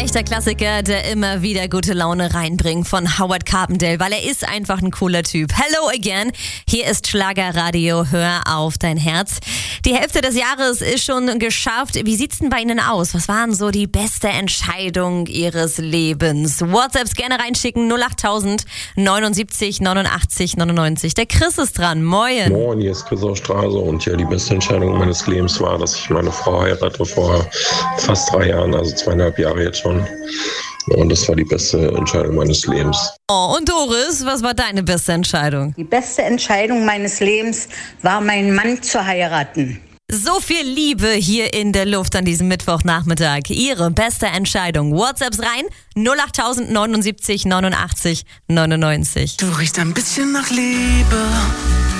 echter Klassiker, der immer wieder gute Laune reinbringt von Howard Carpendale, weil er ist einfach ein cooler Typ. Hello again, hier ist Schlagerradio, hör auf dein Herz. Die Hälfte des Jahres ist schon geschafft. Wie sieht's denn bei Ihnen aus? Was waren so die beste Entscheidung Ihres Lebens? WhatsApps gerne reinschicken, 08000 79 89 99. Der Chris ist dran, moin. Moin, hier ist Chris aus Straße und ja, die beste Entscheidung meines Lebens war, dass ich meine Frau heirate vor fast 3 Jahren, also 2,5 Jahre jetzt schon. Und das war die beste Entscheidung meines Lebens. Oh, und Doris, was war deine beste Entscheidung? Die beste Entscheidung meines Lebens war, meinen Mann zu heiraten. So viel Liebe hier in der Luft an diesem Mittwochnachmittag. Ihre beste Entscheidung. WhatsApps rein, 08000 79 89 99. Du riechst ein bisschen nach Liebe.